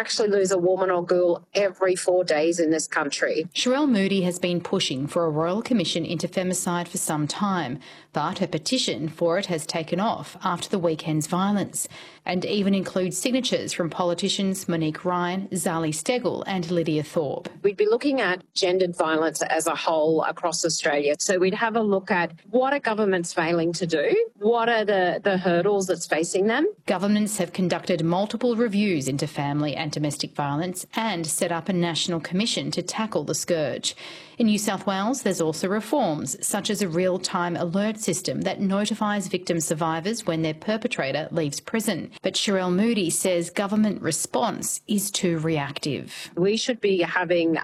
actually lose a woman or girl every 4 days in this country. Sherelle Moody has been pushing for a royal commission into femicide for some time, but her petition for it has taken off after the weekend's violence and even includes signatures from politicians Monique Ryan, Zali Steggall and Lydia Thorpe. We'd be looking at gendered violence as a whole across Australia. So we'd have a look at what are governments failing to do, what are the hurdles that's facing them. Governments have conducted multiple reviews into family and domestic violence and set up a national commission to tackle the scourge. In New South Wales, there's also reforms, such as a real-time alert system that notifies victim survivors when their perpetrator leaves prison. But Sherelle Moody says government response is too reactive. We should be having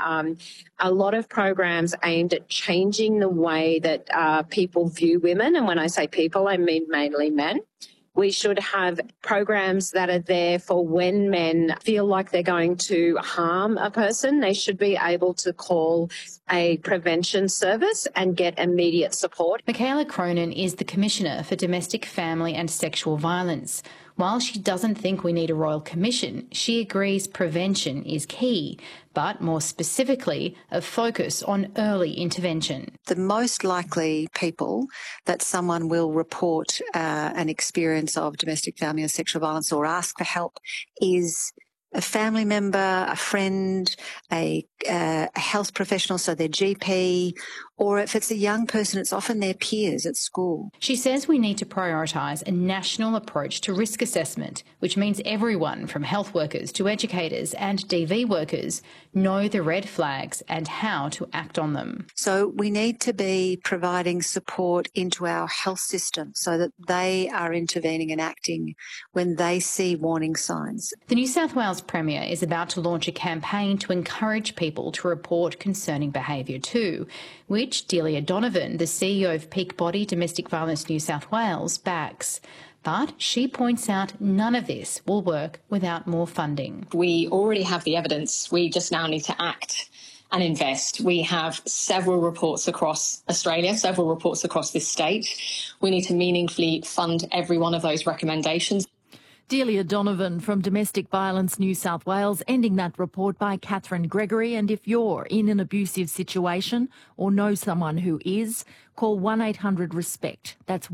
a lot of programs aimed at changing the way that people view women. And when I say people, I mean mainly men. We should have programs that are there for when men feel like they're going to harm a person. They should be able to call a prevention service and get immediate support. Michaela Cronin is the Commissioner for Domestic, Family and Sexual Violence. While she doesn't think we need a royal commission, she agrees prevention is key, but more specifically, a focus on early intervention. The most likely people that someone will report an experience of domestic, family and sexual violence or ask for help is a family member, a friend, a health professional, so their GP, or if it's a young person, it's often their peers at school. She says we need to prioritise a national approach to risk assessment, which means everyone from health workers to educators and DV workers know the red flags and how to act on them. So we need to be providing support into our health system so that they are intervening and acting when they see warning signs. The New South Wales Premier is about to launch a campaign to encourage people to report concerning behaviour too, which Delia Donovan, the CEO of Peak Body Domestic Violence New South Wales, backs. But she points out none of this will work without more funding. We already have the evidence. We just now need to act and invest. We have several reports across Australia, several reports across this state. We need to meaningfully fund every one of those recommendations. Delia Donovan from Domestic Violence New South Wales, ending that report by Catherine Gregory. And if you're in an abusive situation or know someone who is, call 1-800-RESPECT. That's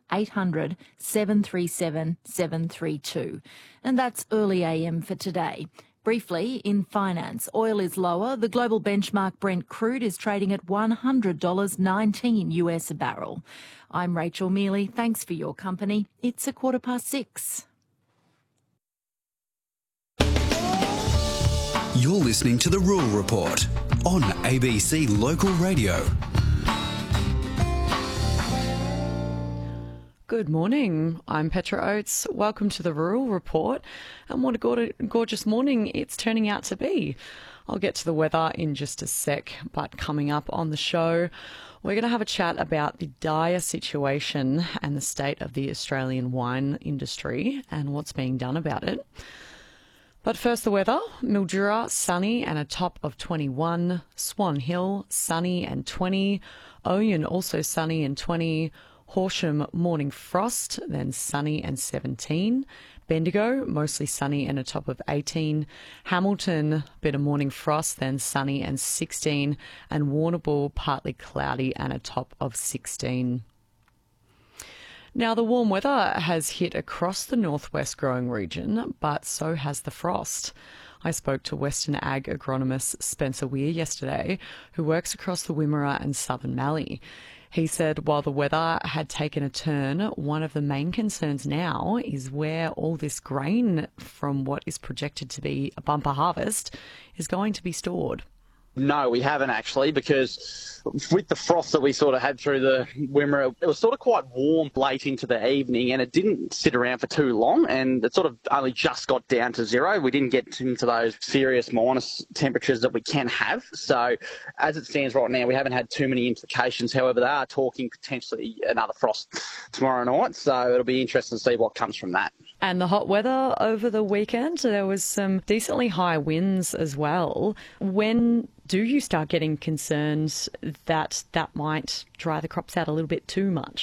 1-800-737-732. And that's Early AM for today. Briefly, in finance, oil is lower. The global benchmark Brent crude is trading at $100.19 US a barrel. I'm Rachel Mealy. Thanks for your company. It's 6:15. You're listening to The Rural Report on ABC Local Radio. Good morning. I'm Petra Oates. Welcome to The Rural Report. And what a gorgeous morning it's turning out to be. I'll get to the weather in just a sec, but coming up on the show, we're going to have a chat about the dire situation and the state of the Australian wine industry and what's being done about it. But first, the weather. Mildura, sunny and a top of 21. Swan Hill, sunny and 20. Oyen, also sunny and 20. Horsham, morning frost, then sunny and 17. Bendigo, mostly sunny and a top of 18. Hamilton, bit of morning frost, then sunny and 16. And Warrnambool, partly cloudy and a top of 16. Now, the warm weather has hit across the northwest growing region, but so has the frost. I spoke to Western Ag agronomist Spencer Weir yesterday, who works across the Wimmera and Southern Mallee. He said while the weather had taken a turn, one of the main concerns now is where all this grain from what is projected to be a bumper harvest is going to be stored. No, we haven't actually, because with the frost that we sort of had through the Wimmera, it was sort of quite warm late into the evening and it didn't sit around for too long and it sort of only just got down to zero. We didn't get into those serious minus temperatures that we can have. So as it stands right now, we haven't had too many implications. However, they are talking potentially another frost tomorrow night. So it'll be interesting to see what comes from that. And the hot weather over the weekend, there was some decently high winds as well. When do you start getting concerns that that might dry the crops out a little bit too much?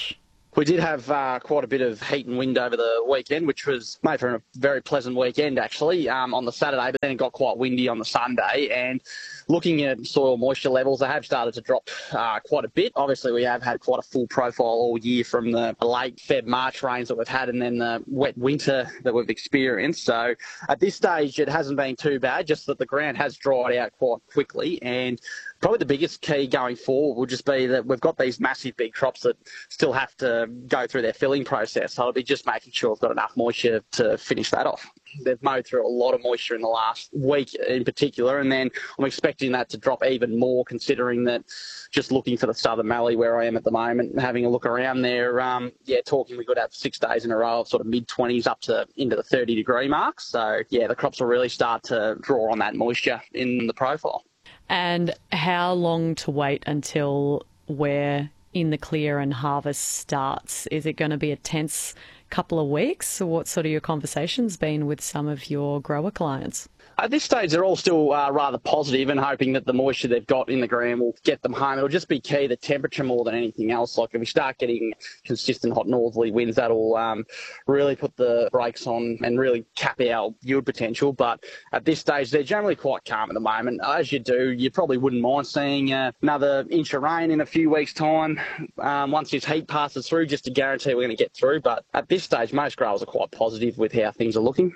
We did have quite a bit of heat and wind over the weekend, which was made for a very pleasant weekend, actually, on the Saturday, but then it got quite windy on the Sunday. And looking at soil moisture levels, they have started to drop quite a bit. Obviously, we have had quite a full profile all year from the late Feb-March rains that we've had and then the wet winter that we've experienced. So at this stage, it hasn't been too bad, just that the ground has dried out quite quickly. And probably the biggest key going forward will just be that we've got these massive big crops that still have to go through their filling process. So it'll be just making sure we've got enough moisture to finish that off. They've mowed through a lot of moisture in the last week in particular, and then I'm expecting that to drop even more, considering that just looking for the Southern Mallee where I am at the moment, having a look around there, talking we could have 6 days in a row of sort of mid-20s up to into the 30-degree mark. So, yeah, the crops will really start to draw on that moisture in the profile. And how long to wait until we're in the clear and harvest starts? Is it going to be a tense couple of weeks? Or what sort of your conversations been with some of your grower clients? At this stage, they're all still rather positive and hoping that the moisture they've got in the ground will get them home. It'll just be key, the temperature more than anything else. Like if we start getting consistent hot northerly winds, that'll really put the brakes on and really cap our yield potential. But at this stage, they're generally quite calm at the moment. As you do, you probably wouldn't mind seeing another inch of rain in a few weeks' time once this heat passes through, just to guarantee we're going to get through. But at this stage, most growers are quite positive with how things are looking.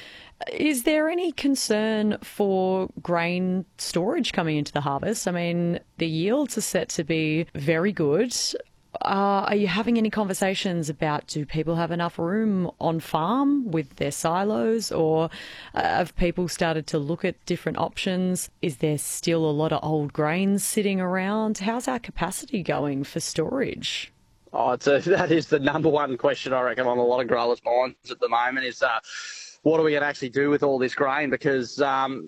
Is there any concern for grain storage coming into the harvest? I mean, the yields are set to be very good. Are you having any conversations about, do people have enough room on farm with their silos, or have people started to look at different options? Is there still a lot of old grains sitting around? How's our capacity going for storage? That is the number one question, I reckon, on a lot of growers' minds at the moment is what are we going to actually do with all this grain? Because,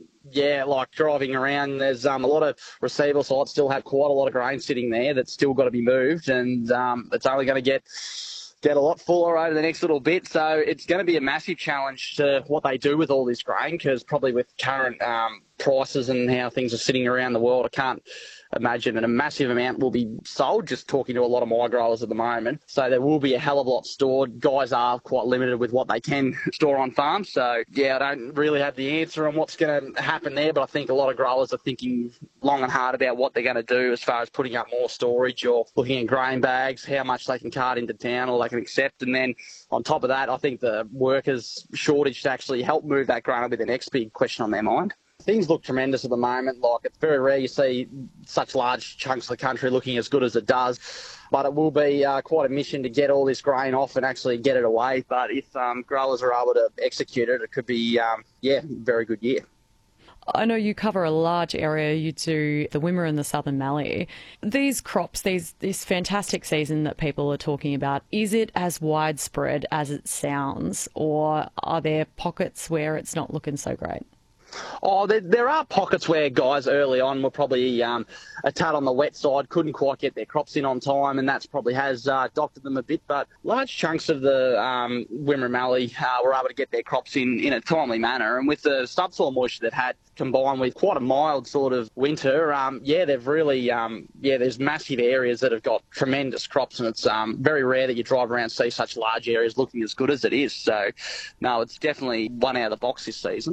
like driving around, there's a lot of receiver sites still have quite a lot of grain sitting there that's still got to be moved, and it's only going to get a lot fuller over the next little bit. So it's going to be a massive challenge to what they do with all this grain, because probably with current prices and how things are sitting around the world, I can't imagine that a massive amount will be sold, just talking to a lot of my growers at the moment. So there will be a hell of a lot stored. Guys are quite limited with what they can store on farm. So, yeah, I don't really have the answer on what's going to happen there, but I think a lot of growers are thinking long and hard about what they're going to do as far as putting up more storage or looking at grain bags, how much they can cart into town or they can accept. And then on top of that, I think the workers' shortage to actually help move that grain will be the next big question on their mind. Things look tremendous at the moment. Like, it's very rare you see such large chunks of the country looking as good as it does. But it will be quite a mission to get all this grain off and actually get it away. But if growers are able to execute it, it could be, very good year. I know you cover a large area. You do the Wimmera and the Southern Mallee. These crops, this fantastic season that people are talking about, is it as widespread as it sounds, or are there pockets where it's not looking so great? There are pockets where guys early on were probably a tad on the wet side, couldn't quite get their crops in on time, and that's probably has doctored them a bit. But large chunks of the Wimmera Mallee were able to get their crops in a timely manner. And with the subsoil moisture they've had, combined with quite a mild sort of winter, they've really, there's massive areas that have got tremendous crops, and it's very rare that you drive around and see such large areas looking as good as it is. So, no, it's definitely one out of the box this season.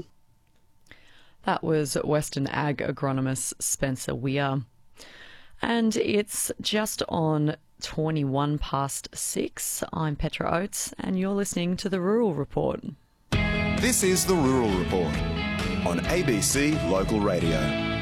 That was Western Ag agronomist Spencer Weir. And it's just on 21 past 6. I'm Petra Oates, and you're listening to The Rural Report. This is The Rural Report on ABC Local Radio.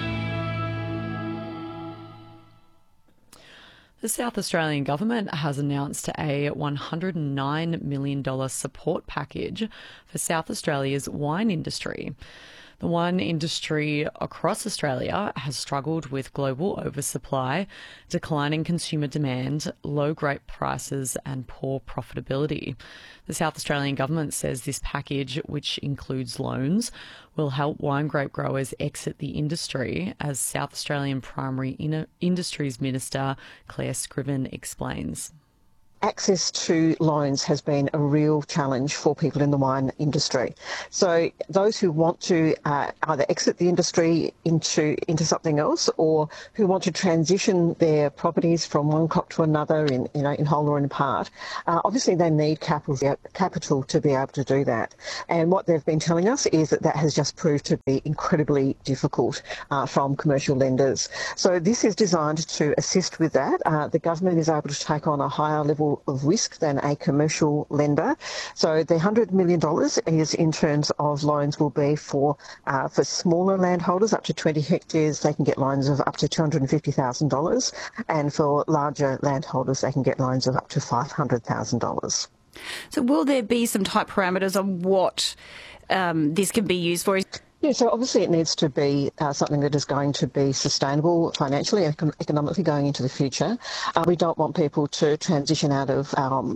The South Australian Government has announced a $109 million support package for South Australia's wine industry. The wine industry across Australia has struggled with global oversupply, declining consumer demand, low grape prices and poor profitability. The South Australian Government says this package, which includes loans, will help wine grape growers exit the industry, as South Australian Primary Industries Minister Claire Scriven explains. access to loans has been a real challenge for people in the wine industry. So those who want to either exit the industry into something else, or who want to transition their properties from one crop to another in whole or in part, obviously they need capital to be able to do that. And what they've been telling us is that has just proved to be incredibly difficult from commercial lenders. So this is designed to assist with that. The government is able to take on a higher level of risk than a commercial lender. So the $100 million is in terms of loans will be for smaller landholders up to 20 hectares. They can get loans of up to $250,000, and for larger landholders they can get loans of up to $500,000. So will there be some tight parameters on what this can be used for? Yeah, so obviously it needs to be something that is going to be sustainable financially and economically going into the future. We don't want people to transition out of,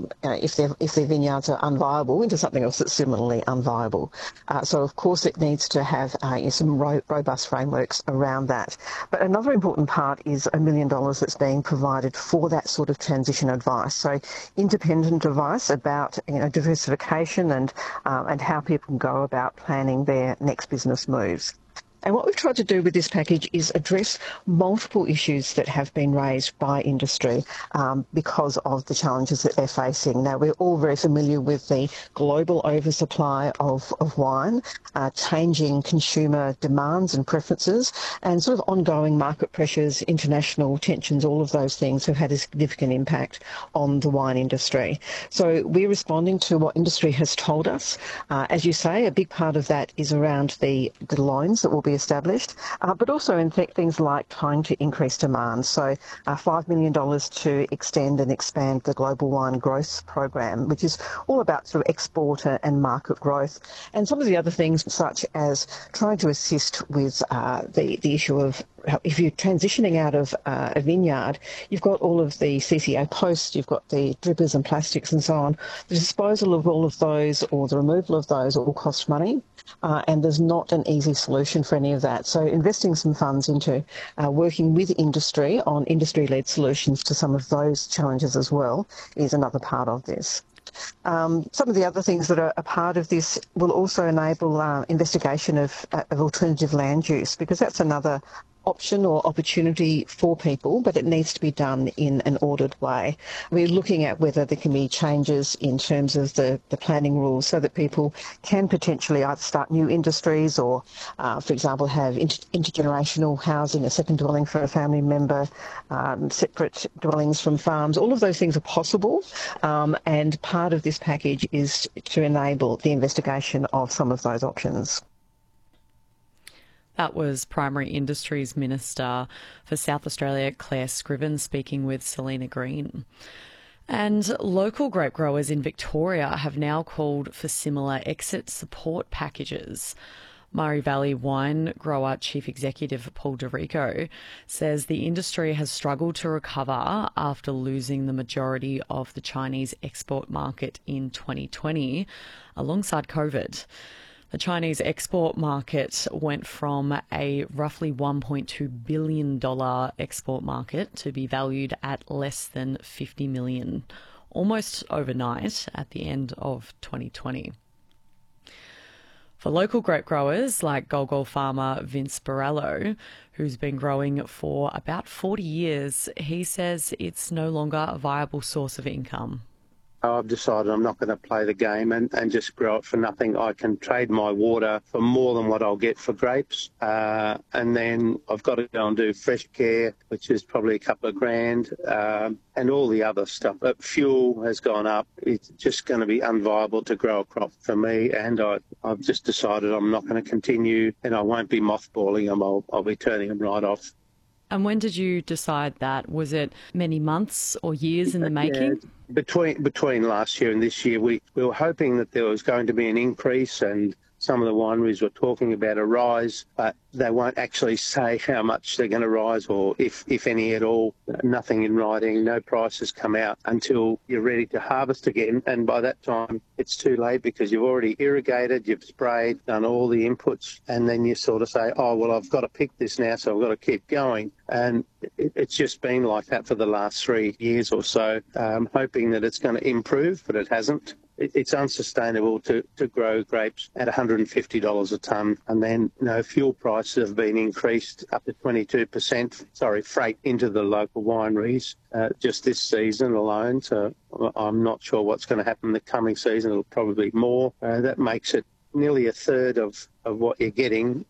if their vineyards are unviable, into something else that's similarly unviable. So of course it needs to have some robust frameworks around that. But another important part is $1 million that's being provided for that sort of transition advice. So independent advice about diversification and how people can go about planning their next business moves. And what we've tried to do with this package is address multiple issues that have been raised by industry because of the challenges that they're facing. Now, we're all very familiar with the global oversupply of wine, changing consumer demands and preferences, and sort of ongoing market pressures, international tensions, all of those things have had a significant impact on the wine industry. So we're responding to what industry has told us. As you say, a big part of that is around the loans that will be established, but also in fact things like trying to increase demand. So $5 million to extend and expand the Global Wine Growth Program, which is all about sort of export and market growth, and some of the other things such as trying to assist with the issue of if you're transitioning out of a vineyard, you've got all of the CCA posts, you've got the drippers and plastics and so on. The disposal of all of those or the removal of those all costs money, and there's not an easy solution for any of that. So investing some funds into working with industry on industry-led solutions to some of those challenges as well is another part of this. Some of the other things that are a part of this will also enable investigation of alternative land use, because that's another option or opportunity for people, but it needs to be done in an ordered way. We're looking at whether there can be changes in terms of the planning rules so that people can potentially either start new industries or, for example, have intergenerational housing, a second dwelling for a family member, separate dwellings from farms. All of those things are possible, and part of this package is to enable the investigation of some of those options. That was Primary Industries Minister for South Australia, Claire Scriven, speaking with Selena Green. And local grape growers in Victoria have now called for similar exit support packages. Murray Valley Wine Grower Chief Executive Paul DeRico says the industry has struggled to recover after losing the majority of the Chinese export market in 2020 alongside COVID. The Chinese export market went from a roughly $1.2 billion export market to be valued at less than $50 million, almost overnight at the end of 2020. For local grape growers like Golgol farmer Vince Borrello, who's been growing for about 40 years, he says it's no longer a viable source of income. I've decided I'm not going to play the game and just grow it for nothing. I can trade my water for more than what I'll get for grapes. And then I've got to go and do fresh care, which is probably a couple of grand, and all the other stuff. But fuel has gone up. It's just going to be unviable to grow a crop for me. And I've just decided I'm not going to continue, and I won't be mothballing them. I'll be turning them right off. And when did you decide that? Was it many months or years in the making? Yeah, between last year and this year, we were hoping that there was going to be an increase, and some of the wineries were talking about a rise, but they won't actually say how much they're going to rise or if any at all. Nothing in writing, no prices come out until you're ready to harvest again. And by that time, it's too late because you've already irrigated, you've sprayed, done all the inputs, and then you sort of say, oh, well, I've got to pick this now, so I've got to keep going. And it's just been like that for the last 3 years or so. I'm hoping that it's going to improve, but it hasn't. It's unsustainable to grow grapes at $150 a tonne, and then fuel prices have been increased up to 22%, freight into the local wineries just this season alone. So I'm not sure what's going to happen the coming season. It'll probably be more. That makes it nearly a third of what you're getting